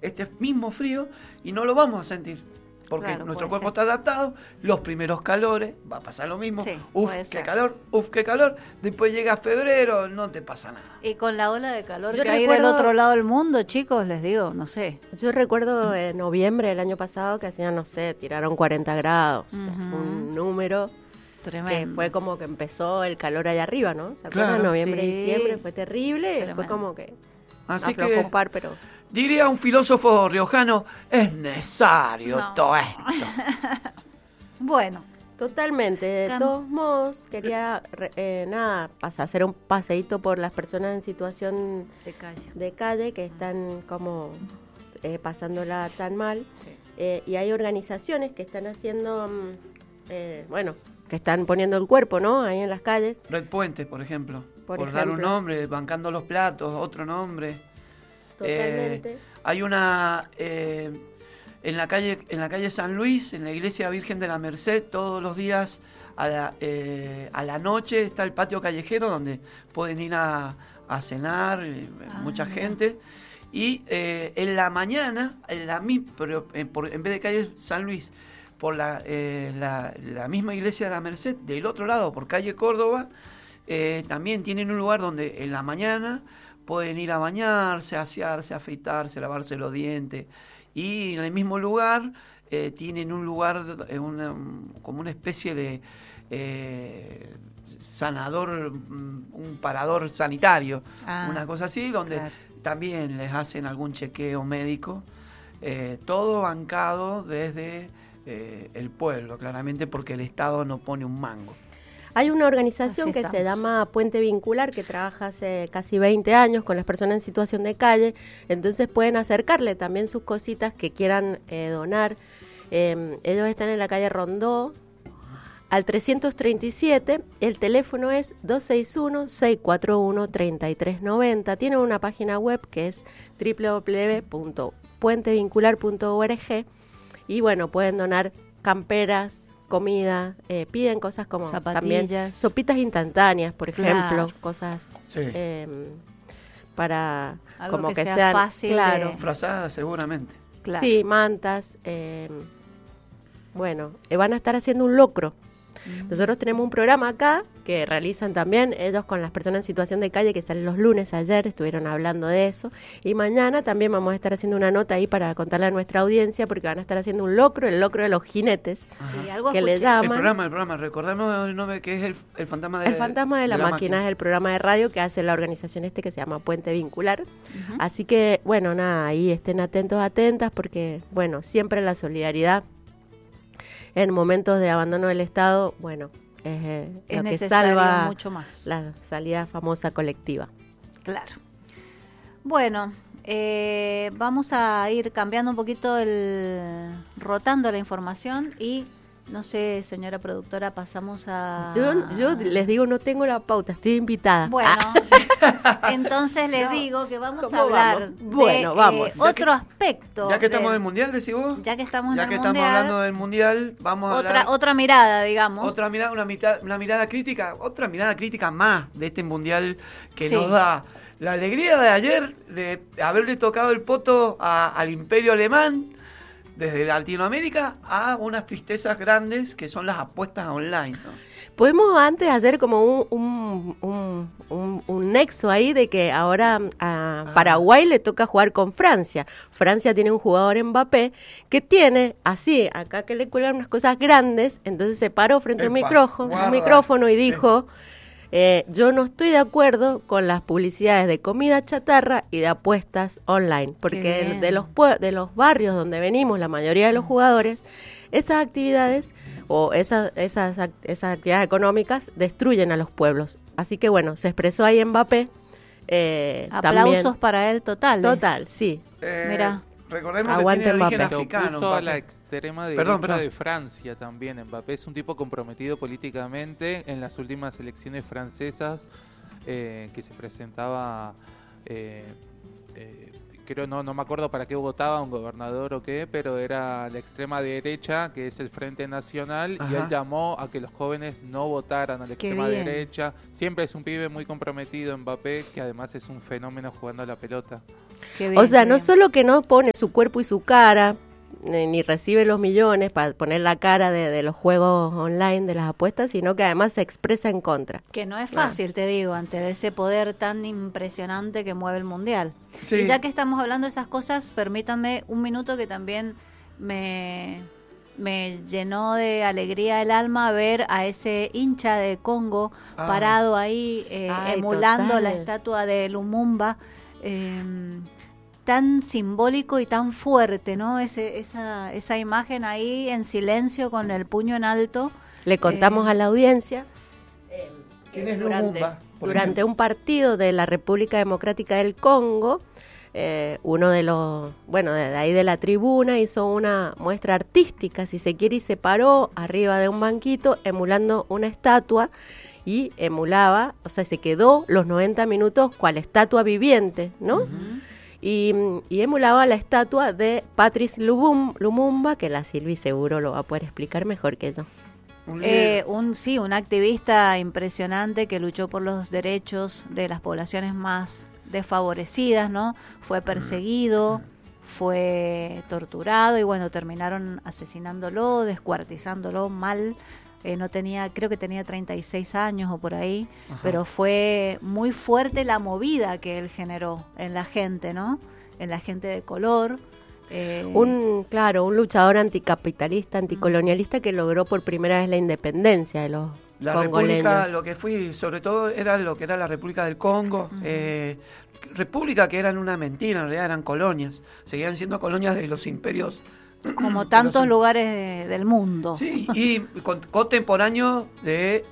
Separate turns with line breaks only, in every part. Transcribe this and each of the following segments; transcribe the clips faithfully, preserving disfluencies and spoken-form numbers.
este mismo frío y no lo vamos a sentir. Porque
Claro,
nuestro
puede
cuerpo
ser.
está adaptado, los primeros calores, va a pasar lo mismo.
Sí,
uf,
puede
qué
ser.
calor, uf, qué calor. Después llega febrero, no te pasa nada.
Y con la ola de calor
Yo
que hay del
recuerdo-
otro lado del mundo, chicos, les digo, no sé.
Yo recuerdo en noviembre del año pasado que hacían, no sé, tiraron cuarenta grados, o sea,
Ujú.
un número que
Tremendo.
fue como que empezó el calor allá arriba, ¿no? ¿Se acuerdan?
Claro.
Noviembre y
Sí.
diciembre fue terrible, y fue
Tremendo.
como que
Así
aflojó
que,
un par, pero
diría un filósofo riojano, es necesario
No.
todo esto.
Bueno,
totalmente. De
Cam-
todos modos, quería, re- eh, nada, pasar, hacer un paseíto por las personas en situación
de calle.
de calle que están como eh, pasándola tan mal.
Sí.
Eh, y hay organizaciones que están haciendo, mm, eh, bueno, que están poniendo el cuerpo, ¿no? Ahí en las calles.
Red Puente, por ejemplo.
Por
Por, dar un
ejemplo.
nombre, bancando los platos, otro nombre.
Totalmente.
Eh, hay una eh, en la calle en la calle San Luis, en la iglesia Virgen de la Merced, todos los días a la, eh, a la noche está el patio callejero donde pueden ir a, a cenar eh,
Ah,
mucha
mira.
gente. Y eh, en la mañana, en, la, mi- pero en, por- en vez de calle San Luis, por la, eh, la, la misma iglesia de la Merced, del otro lado, por calle Córdoba, eh, también tienen un lugar donde en la mañana pueden ir a bañarse, a asearse, a afeitarse, a lavarse los dientes. Y en el mismo lugar eh, tienen un lugar, eh, una- como una especie de eh, sanador, mm, un parador sanitario,
Ah,
una cosa así, donde
claro.
también les hacen algún chequeo médico. Eh, todo bancado desde eh, el pueblo, claramente, porque el Estado no pone un mango.
Hay una organización
Así
que se
estamos.
llama Puente Vincular, que trabaja hace casi veinte años con las personas en situación de calle, entonces pueden acercarle también sus cositas que quieran eh, donar. Eh, ellos están en la calle Rondó, al trescientos treinta y siete, el teléfono es dos seis uno, seis cuatro uno, tres tres nueve cero. Tienen una página web que es doble u doble u doble u punto puente vincular punto org y bueno, pueden donar camperas, comida, eh, piden cosas como también
Zapatillas.
sopitas instantáneas, por ejemplo,
Claro.
cosas
Sí.
eh, para
Algo
como
que
que,
sea
sean
fácil de-
claro,
Frazada, seguramente.
Claro.
sí, mantas, eh, bueno, eh, van a estar haciendo un locro.
Mm.
Nosotros tenemos un programa acá que realizan también ellos con las personas en situación de calle que salen los lunes. Ayer estuvieron hablando de eso y mañana también vamos a estar haciendo una nota ahí para contarle a nuestra audiencia porque van a estar haciendo un locro, el locro de los jinetes.
Sí, algo
que le
escuché.
da-
El
Llaman.
programa, el programa, recordemos el nombre que es el, el fantasma de
El fantasma de la, máquina, es el programa de radio que hace la organización este que se llama Puente Vincular.
Ujú.
Así que, bueno, nada, ahí estén atentos, atentas, porque, bueno, siempre la solidaridad en momentos de abandono del Estado, bueno, es, eh,
Es
lo que
necesario
salva
mucho más.
la salida famosa colectiva.
Claro. Bueno, eh, vamos a ir cambiando un poquito el... rotando la información y, no sé, señora productora, pasamos a...
Yo, yo les digo, no tengo la pauta, estoy invitada.
Bueno, entonces les digo que vamos a
¿Cómo
hablar
vamos?
de
Bueno,
eh,
vamos.
Ya que-
otro aspecto.
Ya que estamos
del-
en el Mundial, decís vos.
ya que estamos
Ya
en
que
el
estamos
mundial,
hablando del Mundial, vamos a
otra,
hablar...
otra mirada, digamos.
Otra mirada, una, mitad, una mirada crítica, otra mirada crítica más de este mundial que
Sí.
nos da la alegría de ayer de haberle tocado el poto a- al imperio alemán desde Latinoamérica a unas tristezas grandes que son las apuestas online, ¿no?
Podemos antes hacer como un, un, un, un- un nexo ahí de que ahora a
Ah.
Paraguay le toca jugar con Francia. Francia tiene un jugador Mbappé que tiene así, acá que le cuelan unas cosas grandes, entonces se paró frente a un
Epa,
micrófono,
guarda.
un micrófono y
Sí.
dijo, eh, yo no estoy de acuerdo con las publicidades de comida chatarra y de apuestas online, porque
bien.
de los, pue- de los barrios donde venimos, la mayoría de los jugadores, esas actividades o esas, esas, ac- esas actividades económicas destruyen a los pueblos. Así que bueno, se expresó ahí Mbappé. Eh,
Aplausos
también.
para él total.
Total, sí.
Eh,
Mira.
Recordemos
Aguante
que tiene origen
Mbappé.
Se
africano.
opuso a
Mbappé.
la extrema derecha
Perdón, perdón.
de Francia también. Mbappé es un tipo comprometido políticamente. En las últimas elecciones francesas eh, que se presentaba, eh, eh, creo, no no me acuerdo para qué votaba, un gobernador o qué, pero era la extrema derecha, que es el Frente Nacional,
Ajá.
y él llamó a que los jóvenes no votaran a la
Qué
extrema
bien.
derecha. Siempre es un pibe muy comprometido, Mbappé, que además es un fenómeno jugando a la pelota.
Qué bien,
O sea,
qué
no
bien.
solo que no pone su cuerpo y su cara, ni, ni recibe los millones para poner la cara de, de los juegos online, de las apuestas, sino que además se expresa en contra.
Que no es fácil, te digo, ante de ese poder tan impresionante que mueve el mundial.
Sí.
Y ya que estamos hablando de esas cosas, permítanme un minuto que también me, me llenó de alegría el alma ver a ese hincha de Congo
Ah.
parado ahí eh,
Ay,
emulando
total.
la estatua de Lumumba. eh, tan simbólico y tan fuerte, ¿no? Ese, esa, esa imagen ahí en silencio con el puño en alto.
Le contamos
Eh,
a la audiencia
¿Quién es
durante,
Lumumba, por
durante
ejemplo?
un partido de la República Democrática del Congo, eh, uno de los, bueno, de, de ahí de la tribuna hizo una muestra artística, si se quiere, y se paró arriba de un banquito emulando una estatua y emulaba, o sea, se quedó los noventa minutos cual estatua viviente, ¿no? Y, y emulaba la estatua de Patrice Lubum- Lumumba, que la Silvi seguro lo va a poder explicar mejor que yo.
Un
Eh,
líder.
un sí, un activista impresionante que luchó por los derechos de las poblaciones más desfavorecidas, ¿no? Fue perseguido, fue torturado y bueno, terminaron asesinándolo, descuartizándolo mal. Eh, no tenía, creo que tenía treinta y seis años o por ahí,
Ajá.
pero fue muy fuerte la movida que él generó en la gente, ¿no? En la gente de color. eh,
Un, claro, un luchador anticapitalista, anticolonialista que logró por primera vez la independencia de los
La
congoleños.
república, lo que fui, sobre todo era lo que era la República del Congo, eh, república que eran una mentira, en realidad eran colonias, seguían siendo colonias de los imperios.
como
de
tantos
los-
lugares de- del mundo.
Sí, y con- contemporáneo de,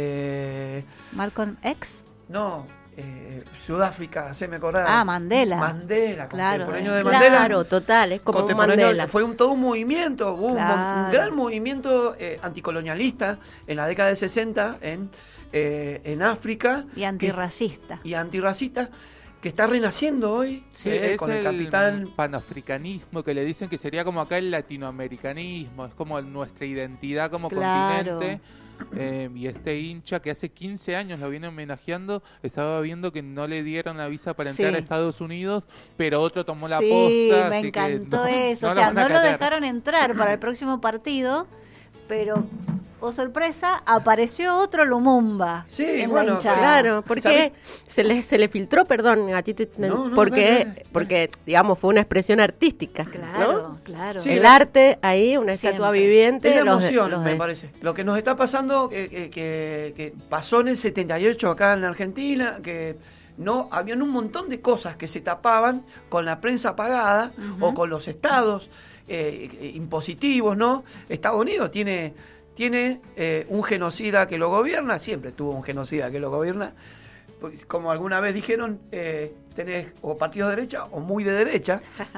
eh,
Malcolm X.
no, eh, Sudáfrica, se me acordaba.
Ah, Mandela.
Mandela,
Claro,
contemporáneo de
claro.
Mandela.
Claro, total, es como un
Contemporáneo,
Mandela.
fue un, todo un movimiento, hubo un mon- un,
Claro.
gran movimiento eh, anticolonialista en la década de sesenta en, eh, en África.
Y antirracista.
que- y antirracista, que está renaciendo hoy
Sí,
eh,
es
con el,
el
capitán.
panafricanismo, que le dicen que sería como acá el latinoamericanismo, es como nuestra identidad como
Claro.
continente. Eh, y este hincha que hace quince años lo viene homenajeando, estaba viendo que no le dieron la visa para entrar
Sí.
a Estados Unidos, pero otro tomó la
Sí,
posta.
me
así que
encantó
no-
eso.
no
o
lo
sea,
van a
no lo
catar.
dejaron entrar para el próximo partido, pero, oh sorpresa, apareció otro Lumumba
Sí,
en
bueno,
la hinchada.
Claro, porque
¿Sabe?
se le, se le filtró, perdón, a ti te,
No, no,
porque,
dale, dale.
porque, digamos, fue una expresión artística,
Claro,
¿no?
claro.
Sí,
El
la-
arte ahí, una estatua
Siempre.
viviente.
Es la
los de-
emoción,
los
me
de-
parece. Lo que nos está pasando, que, que- que- que pasó en el setenta y ocho acá en Argentina, que no habían un montón de cosas que se tapaban con la prensa apagada
Ujú.
o con los estados eh, eh, impositivos, ¿no? Estados Unidos tiene, tiene eh, un genocida que lo gobierna, siempre tuvo un genocida que lo gobierna. Pues, como alguna vez dijeron, eh, tenés o partidos de derecha o muy de derecha.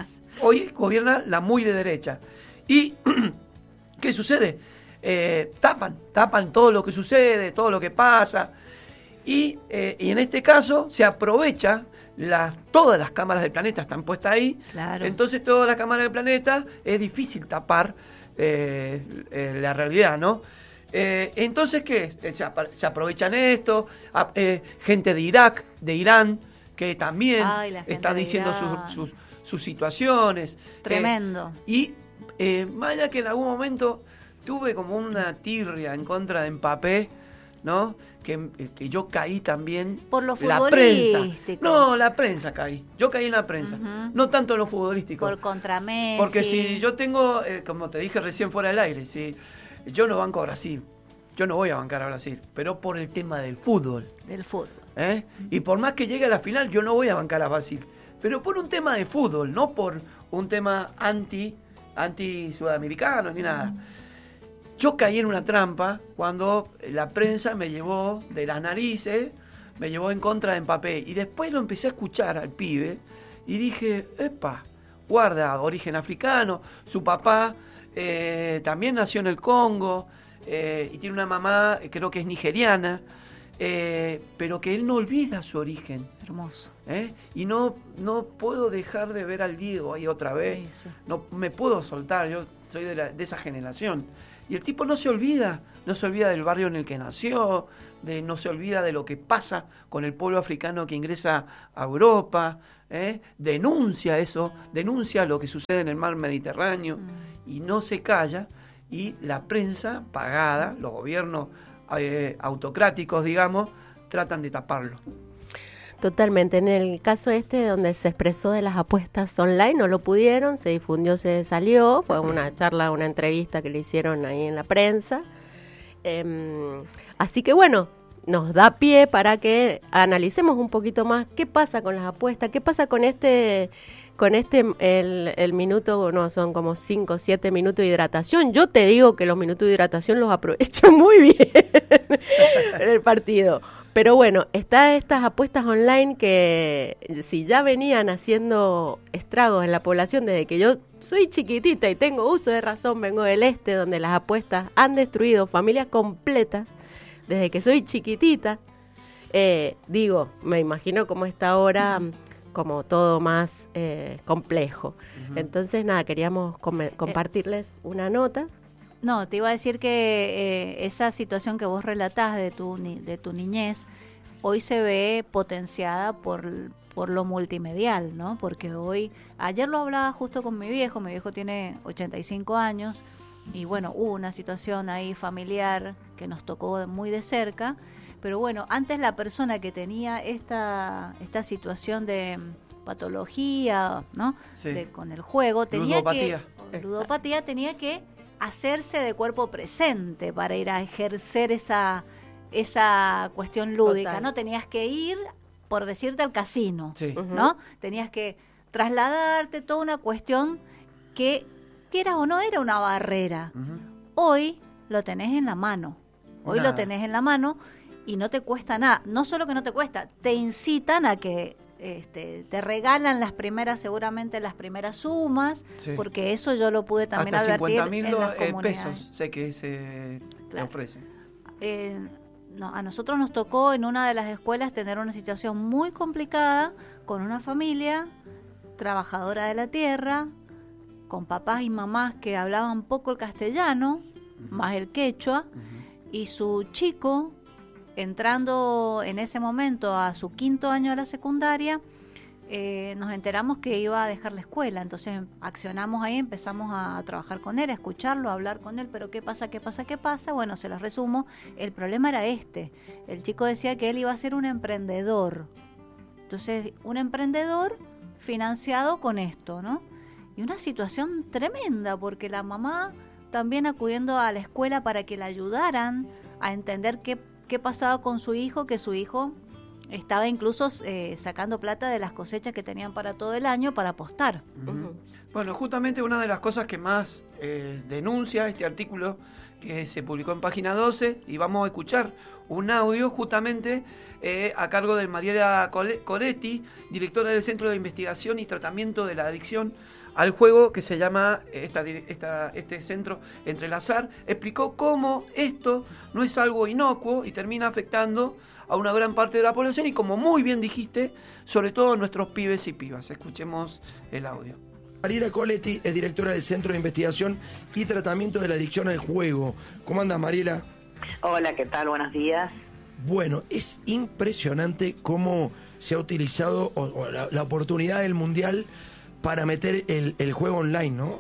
Hoy gobierna la muy de derecha. Y ¿qué sucede? Eh, tapan, tapan todo lo que sucede, todo lo que pasa. Y, eh, y en este caso se aprovecha, las, todas las cámaras del planeta están puestas ahí.
Claro.
Entonces todas las cámaras del planeta es difícil tapar eh, eh, la realidad, ¿no? Eh, entonces, ¿qué? Eh, Se, apa- se aprovechan esto, a- eh, gente de Irak, de Irán, que también
Ay, la gente
está
de
diciendo
Irán.
sus, sus, sus situaciones. Eh,
Tremendo.
y eh, más allá que en algún momento tuve como una tirria en contra de Mbappé, ¿no? Que, que yo caí también.
Por lo
la prensa.
futbolístico.
No, la prensa caí. Yo caí en la prensa.
Ujú.
No tanto en lo futbolístico.
Por contra Messi.
Porque si yo tengo, eh, como te dije recién fuera del aire, si yo no banco a Brasil, yo no voy a bancar a Brasil, pero por el tema del fútbol.
Del fútbol.
¿eh? Y por más que llegue a la final, yo no voy a bancar a Brasil. Pero por un tema de fútbol, no por un tema anti, anti sudamericano ni nada. Yo caí en una trampa cuando la prensa me llevó de las narices, me llevó en contra de Mbappé. Y después lo empecé a escuchar al pibe y dije, epa, guarda, origen africano, su papá eh, también nació en el Congo eh, y tiene una mamá, eh, creo que es nigeriana. eh, pero que él no olvida su origen.
Hermoso.
¿Eh? Y no, no puedo dejar de ver al Diego ahí otra vez, sí, sí. No me puedo soltar, yo soy de, la, de esa generación. Y el tipo no se olvida, no se olvida del barrio en el que nació, de, no se olvida de lo que pasa con el pueblo africano que ingresa a Europa, ¿eh? Denuncia eso, denuncia lo que sucede en el mar Mediterráneo mm. y no se calla, y la prensa pagada, los gobiernos eh, autocráticos, digamos, tratan de taparlo.
Totalmente. En el caso este donde se expresó de las apuestas online, no lo pudieron, se difundió, se salió, fue una charla, una entrevista que le hicieron ahí en la prensa. Eh, así que bueno, nos da pie para que analicemos un poquito más qué pasa con las apuestas, qué pasa con este, con este, el, el minuto, no, son como cinco o siete minutos de hidratación. Yo te digo que los minutos de hidratación los aprovecho muy bien en el partido. Pero bueno, está estas apuestas online que si ya venían haciendo estragos en la población desde que yo soy chiquitita y tengo uso de razón, vengo del este donde las apuestas han destruido familias completas desde que soy chiquitita. Eh, digo, me imagino cómo está ahora, como todo más eh, complejo. Uh-huh. Entonces, nada, queríamos com- compartirles una nota.
No, te iba a decir que eh, esa situación que vos relatás de tu ni, de tu niñez hoy se ve potenciada por, por lo multimedial, ¿no? Porque hoy, ayer lo hablaba justo con mi viejo, mi viejo tiene ochenta y cinco años y bueno, hubo una situación ahí familiar que nos tocó muy de cerca, pero bueno, antes la persona que tenía esta, esta situación de patología, ¿no? Sí. De, con el juego, tenía ludopatía. que... Ludopatía tenía que hacerse de cuerpo presente para ir a ejercer esa esa cuestión lúdica. Total. No tenías que ir, por decirte, al casino, sí. ¿no? Uh-huh. Tenías que trasladarte, toda una cuestión que, quieras o no, era una barrera. Uh-huh. Hoy lo tenés en la mano. Hoy nada. Lo tenés en la mano y no te cuesta nada. No solo que no te cuesta, te incitan a que Este, te regalan las primeras, seguramente las primeras sumas, sí. porque eso yo lo pude también
hasta
advertir
cincuenta mil
en las comunidades.
Pesos sé que se claro. ofrecen.
Eh, no, a nosotros nos tocó en una de las escuelas tener una situación muy complicada con una familia trabajadora de la tierra, con papás y mamás que hablaban poco el castellano, uh-huh. más el quechua, uh-huh. y su chico, entrando en ese momento a su quinto año de la secundaria, eh, nos enteramos que iba a dejar la escuela. Entonces accionamos ahí, empezamos a, a trabajar con él, a escucharlo, a hablar con él, pero ¿qué pasa, qué pasa, qué pasa? Bueno, se los resumo, el problema era este. El chico decía que él iba a ser un emprendedor. Entonces, un emprendedor financiado con esto, ¿no? Y una situación tremenda, porque la mamá también acudiendo a la escuela para que la ayudaran a entender qué qué pasaba con su hijo, que su hijo estaba incluso eh, sacando plata de las cosechas que tenían para todo el año para apostar.
Uh-huh. Bueno, justamente una de las cosas que más eh, denuncia este artículo que se publicó en Página doce, y vamos a escuchar un audio justamente eh, a cargo de Mariela Coretti, directora del Centro de Investigación y Tratamiento de la Adicción al Juego, que se llama esta, esta, este centro Entrelazar, explicó cómo esto no es algo inocuo y termina afectando a una gran parte de la población y, como muy bien dijiste, sobre todo a nuestros pibes y pibas. Escuchemos el audio.
Mariela Coretti es directora del Centro de Investigación y Tratamiento de la Adicción al Juego. ¿Cómo andas, Mariela?
Hola, ¿qué tal? Buenos días.
Bueno, es impresionante cómo se ha utilizado o, o la, la oportunidad del Mundial para meter el, el juego online, ¿no?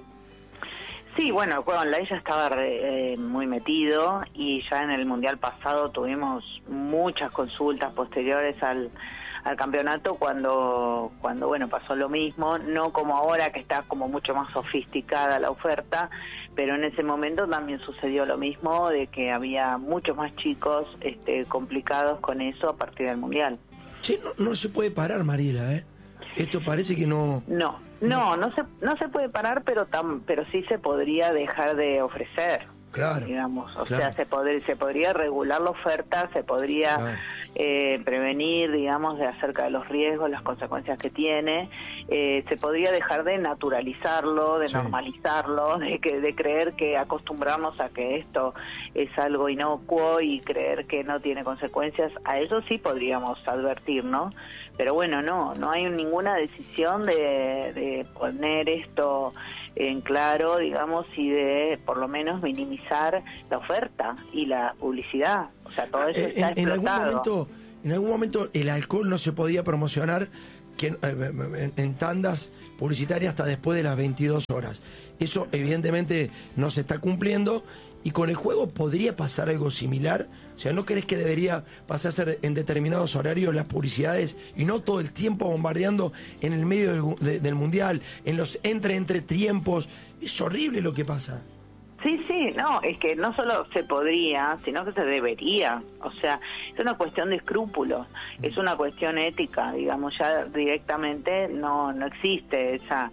Sí, bueno, el juego online ya estaba eh, muy metido y ya en el Mundial pasado tuvimos muchas consultas posteriores al, al campeonato cuando, cuando, bueno, pasó lo mismo, no como ahora que está como mucho más sofisticada la oferta, pero en ese momento también sucedió lo mismo, de que había muchos más chicos este, complicados con eso a partir del Mundial.
Che, no, no se puede parar, Mariela, ¿eh? Esto parece que no...
No, no, no se, no se puede parar, pero tam, pero sí se podría dejar de ofrecer.
Claro,
digamos, o
claro.
sea, se podría, se podría regular la oferta, se podría
Claro.
eh, prevenir, digamos, de acerca de los riesgos, las consecuencias que tiene, eh, se podría dejar de naturalizarlo, de
Sí.
normalizarlo, de que de creer que acostumbrarnos a que esto es algo inocuo y creer que no tiene consecuencias. A eso sí podríamos advertir, ¿no? Pero bueno, no, no hay ninguna decisión de, de poner esto en claro, digamos, y de por lo menos minimizar la oferta y la publicidad. O sea, todo eso
Eh,
está
en, en algún
explotado.
momento, en algún momento el alcohol no se podía promocionar que, eh, en, en tandas publicitarias hasta después de las veintidós horas. Eso evidentemente no se está cumpliendo. ¿Y con el juego podría pasar algo similar? O sea, ¿no crees que debería pasar a ser en determinados horarios las publicidades y no todo el tiempo bombardeando en el medio del, de- del mundial, en los entre entre tiempos? Es horrible lo que pasa.
Sí, sí, no, es que no solo se podría, sino que se debería. O sea, es una cuestión de escrúpulos, es una cuestión ética, digamos, ya directamente no, no existe esa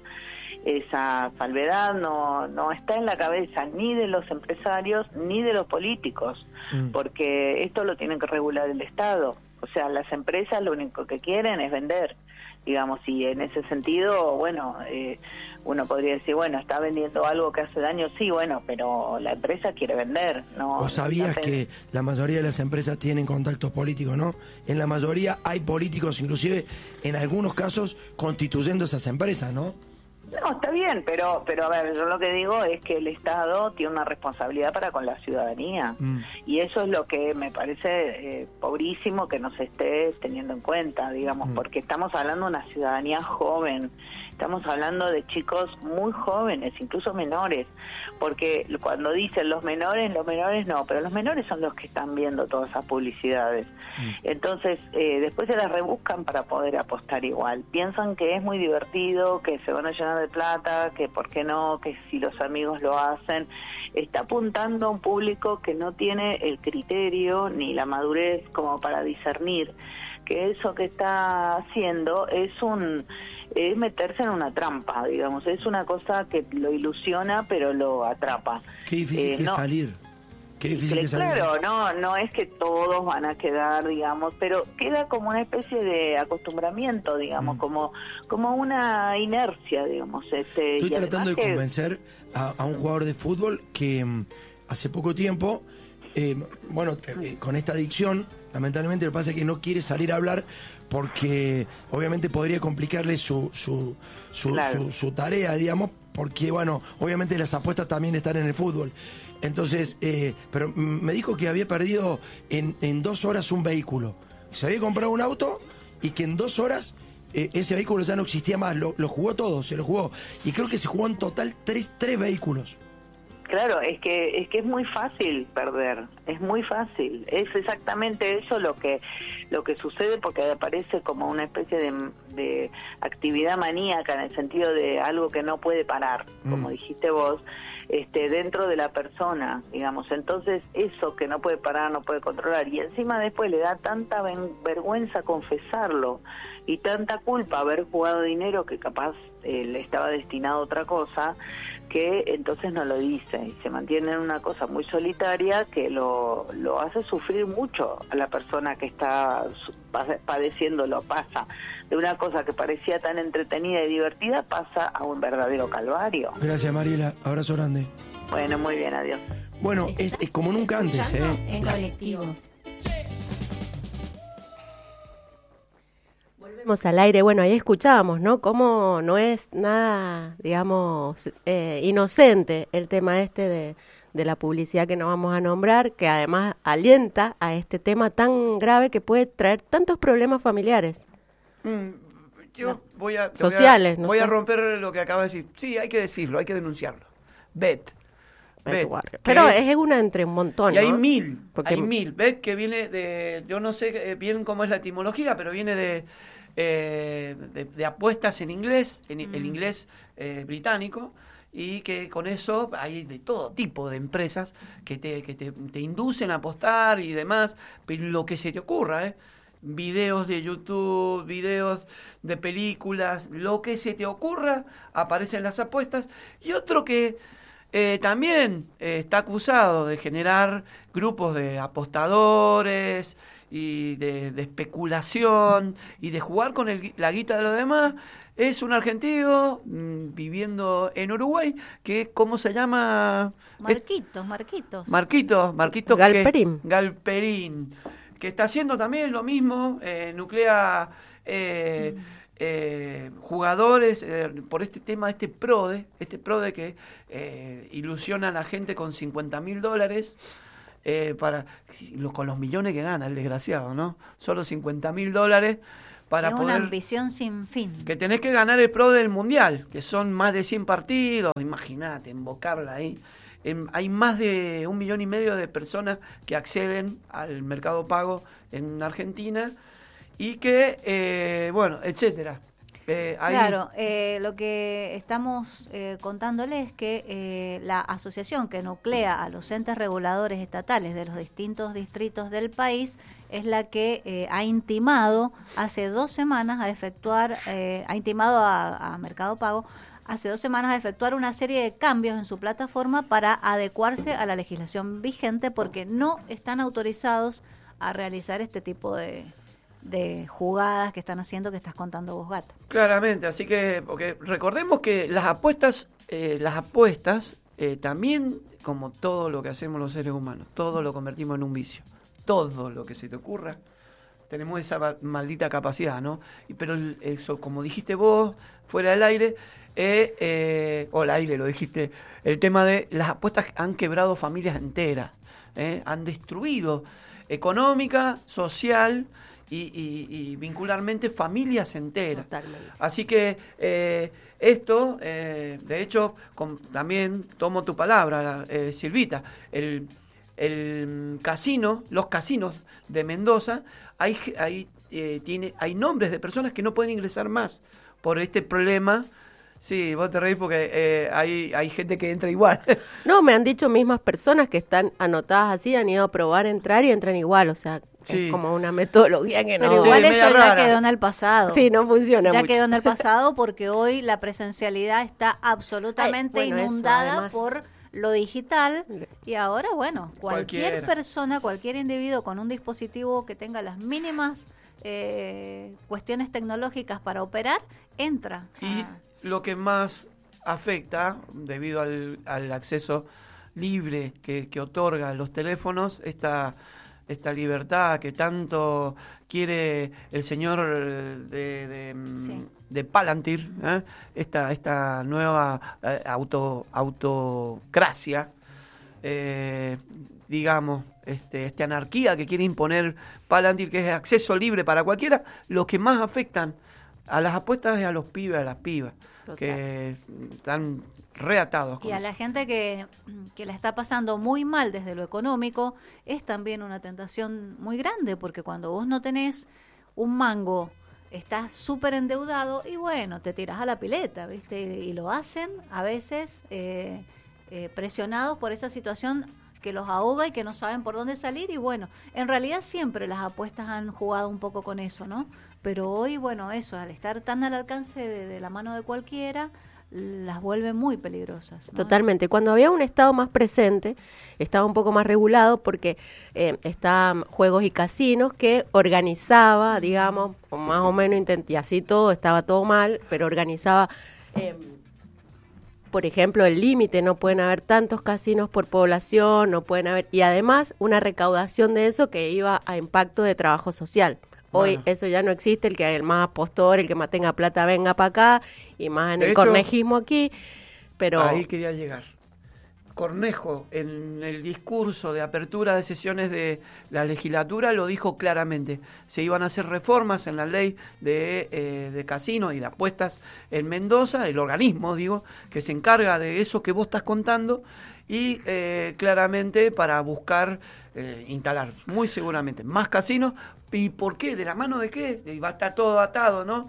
esa salvedad, no no está en la cabeza ni de los empresarios ni de los políticos,
Mm.
porque esto lo tiene que regular el Estado. O sea, las empresas lo único que quieren es vender, digamos, y en ese sentido, bueno, eh, uno podría decir, bueno, está vendiendo algo que hace daño, sí, bueno, pero la empresa quiere vender, ¿no?
¿Vos sabías
No te-
que la mayoría de las empresas tienen contactos políticos, no? En la mayoría hay políticos, inclusive en algunos casos constituyendo esas empresas, ¿no?
No, está bien, pero pero a ver, yo lo que digo es que el Estado tiene una responsabilidad para con la ciudadanía,
Mm.
y eso es lo que me parece eh, pobrísimo que no se esté teniendo en cuenta, digamos,
Mm.
porque estamos hablando de una ciudadanía joven, estamos hablando de chicos muy jóvenes, incluso menores, porque cuando dicen los menores, los menores no, pero los menores son los que están viendo todas esas publicidades. Entonces, eh, después se las rebuscan para poder apostar igual. Piensan que es muy divertido, que se van a llenar de plata, que por qué no, que si los amigos lo hacen. Está apuntando a un público que no tiene el criterio ni la madurez como para discernir que eso que está haciendo es un es meterse en una trampa, digamos, es una cosa que lo ilusiona pero lo atrapa.
Qué difícil
Eh,
que
no.
salir. Qué difícil
Cl-
que salir.
Claro, no, no es que todos van a quedar, digamos, pero queda como una especie de acostumbramiento, digamos,
Mm.
como como una inercia, digamos. Este,
Estoy
y
tratando de
además que-
convencer a, a un jugador de fútbol que mm, hace poco tiempo, eh, bueno, eh, con esta adicción, lamentablemente lo que pasa es que no quiere salir a hablar porque obviamente podría complicarle su, su, su,
Claro.
su, su tarea, digamos, porque, bueno, obviamente las apuestas también están en el fútbol. Entonces, eh, pero mm, me dijo que había perdido en, en dos horas un vehículo. Se había comprado un auto y que en dos horas eh, ese vehículo ya no existía más. Lo, lo jugó todo, se lo jugó. Y creo que se jugó en total tres, tres vehículos.
Claro, es que es que es muy fácil perder, es muy fácil. Es exactamente eso lo que lo que sucede, porque aparece como una especie de, de actividad maníaca en el sentido de algo que no puede parar, como
Mm.
dijiste vos, este dentro de la persona, digamos. Entonces, eso que no puede parar, no puede controlar, y encima después le da tanta ven- vergüenza confesarlo y tanta culpa haber jugado dinero que capaz eh, le estaba destinado a otra cosa, que entonces no lo dice y se mantiene en una cosa muy solitaria que lo, lo hace sufrir mucho a la persona que está su- pade- padeciéndolo. Pasa de una cosa que parecía tan entretenida y divertida, pasa a un verdadero calvario.
Gracias, Mariela. Abrazo grande.
Bueno, muy bien, adiós.
Bueno, es, es como nunca antes, ¿eh?
En colectivo.
Volvemos al aire. Bueno, ahí escuchábamos, ¿no? Cómo no es nada, digamos, eh, inocente el tema este de, de la publicidad que no vamos a nombrar, que además alienta a este tema tan grave que puede traer tantos problemas familiares.
Mm, yo
No.
voy a... te voy a-
Sociales, no
Voy a
sé.
romper lo que acaba de decir. Sí, hay que decirlo, hay que denunciarlo. Bet. Bet, que
Pero
es-
es una entre un montón,
Y hay
¿no?
mil,
Porque-
hay mil. Bet que viene de, yo no sé eh, bien cómo es la etimología, pero viene de, eh, de, de apuestas en inglés, en el inglés eh, británico, y que con eso hay de todo tipo de empresas que te, que te, te inducen a apostar y demás, pero lo que se te ocurra, ¿eh? Videos de YouTube, videos de películas, lo que se te ocurra, aparecen las apuestas. Y otro que eh, también eh, está acusado de generar grupos de apostadores y de, de especulación y de jugar con el, la guita de los demás. Es un argentino mmm, viviendo en Uruguay, que, ¿cómo se llama?
Marquitos, Marquitos.
Marquitos, Marquitos.
Galperín.
Que, Galperín, que está haciendo también lo mismo, eh, nuclea eh, mm. eh, jugadores eh, por este tema, este PRODE, este PRODE que eh, ilusiona a la gente con cincuenta mil dólares. Eh, para con los millones que gana el desgraciado, ¿no? Solo cincuenta mil dólares para
es
poder...
una ambición sin fin.
Que tenés que ganar el Pro del Mundial, que son más de cien partidos, imagínate, embocarla ahí. En, hay más de un millón y medio de personas que acceden al mercado pago en Argentina y que, eh, bueno, etcétera.
Eh, ahí... Claro, eh, lo que estamos eh, contándoles es que eh, la asociación que nuclea a los entes reguladores estatales de los distintos distritos del país es la que eh, ha intimado hace dos semanas a efectuar, eh, ha intimado a, a Mercado Pago hace dos semanas a efectuar una serie de cambios en su plataforma para adecuarse a la legislación vigente porque no están autorizados a realizar este tipo de... de jugadas que están haciendo que estás contando vos, Gato.
Claramente, así que porque recordemos que las apuestas, eh, las apuestas eh, también, como todo lo que hacemos los seres humanos, todo lo convertimos en un vicio. Todo lo que se te ocurra, tenemos esa maldita capacidad, ¿no? Pero eso, como dijiste vos, fuera del aire, eh, eh, o al aire lo dijiste, el tema de las apuestas han quebrado familias enteras, eh, han destruido económica, social y, y, y vincularmente familias enteras. Totalmente. Así que eh, esto, eh, de hecho, con, también tomo tu palabra, eh, Silvita, el, el casino, los casinos de Mendoza, hay, hay, eh, tiene, hay nombres de personas que no pueden ingresar más por este problema. Sí, vos te reís porque eh, hay, hay gente que entra igual.
No, me han dicho mismas personas que están anotadas así, han ido a probar entrar y entran igual, o sea, sí. Es como una metodología que no...
Pero igual
sí,
eso ya rara. Quedó en el pasado.
Sí, no funciona
Ya
mucho.
quedó en el pasado porque hoy la presencialidad está absolutamente Ay, bueno, inundada eso, además... por lo digital y ahora, bueno, cualquier Cualquiera. persona, cualquier individuo con un dispositivo que tenga las mínimas eh, cuestiones tecnológicas para operar, entra.
Y a... lo que más afecta, debido al, al acceso libre que, que otorgan los teléfonos, esta, esta libertad que tanto quiere el señor de, de, sí. de Palantir, ¿eh? esta, esta nueva eh, auto, autocracia, eh, digamos, este, esta anarquía que quiere imponer Palantir, que es acceso libre para cualquiera, los que más afectan a las apuestas es a los pibes, a las pibas. Total. Que están reatados con
y a
eso.
La gente que, que la está pasando muy mal desde lo económico es también una tentación muy grande, porque cuando vos no tenés un mango, estás súper endeudado y bueno, te tiras a la pileta, ¿viste? Y, y lo hacen a veces eh, eh, presionados por esa situación que los ahoga y que no saben por dónde salir y bueno, en realidad siempre las apuestas han jugado un poco con eso, ¿no? Pero hoy, bueno, eso, al estar tan al alcance de, de la mano de cualquiera, las vuelve muy peligrosas, ¿no?
Totalmente. Cuando había un Estado más presente, estaba un poco más regulado porque eh, estaban juegos y casinos que organizaba, digamos, o más o menos, intent- y así todo, estaba todo mal, pero organizaba... Eh, por ejemplo, el límite, no pueden haber tantos casinos por población, no pueden haber, y además una recaudación de eso que iba a impacto de trabajo social. Hoy bueno. Eso ya no existe, el que el más postor, el que más tenga plata venga para acá, y más en de el hecho, cornejismo aquí, pero...
Ahí quería llegar. Cornejo, en el discurso de apertura de sesiones de la legislatura, lo dijo claramente. Se iban a hacer reformas en la ley de, eh, de casinos y de apuestas en Mendoza, el organismo, digo, que se encarga de eso que vos estás contando, y eh, claramente para buscar eh, instalar, muy seguramente, más casinos. ¿Y por qué? ¿De la mano de qué? Y va a estar todo atado, ¿no?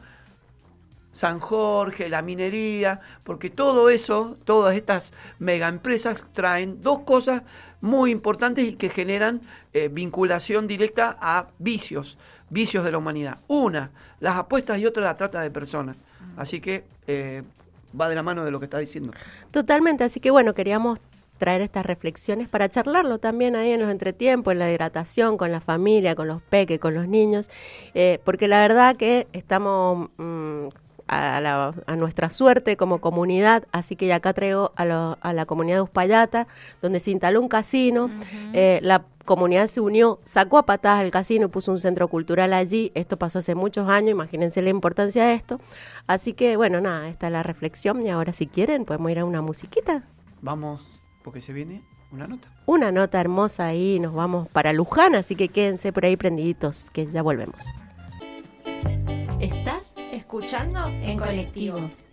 San Jorge, la minería, porque todo eso, todas estas megaempresas traen dos cosas muy importantes y que generan eh, vinculación directa a vicios, vicios de la humanidad. Una, las apuestas y otra, la trata de personas. Así que, eh, va de la mano de lo que está diciendo.
Totalmente, así que bueno, queríamos traer estas reflexiones para charlarlo también ahí en los entretiempos, en la hidratación, con la familia, con los peques, con los niños, eh, porque la verdad que estamos mmm, a, la, a nuestra suerte como comunidad, así que acá traigo a, lo, a la comunidad de Uspallata, donde se instaló un casino, uh-huh. eh, la comunidad se unió, sacó a patadas el casino, puso un centro cultural allí, esto pasó hace muchos años, imagínense la importancia de esto, así que bueno, nada, esta es la reflexión y ahora si quieren podemos ir a una musiquita.
Vamos. Porque se viene una nota.
Una nota hermosa ahí, nos vamos para Luján, así que quédense por ahí prendiditos, que ya volvemos.
¿Estás escuchando en colectivo?